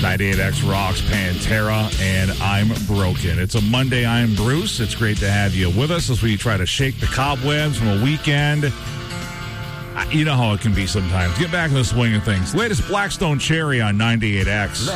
98X rocks Pantera and I'm Broken. It's a Monday. I'm Bruce. It's great to have you with us as we try to shake the cobwebs from a weekend. You know how it can be sometimes. Get back in the swing of things. Latest Blackstone Cherry on 98X.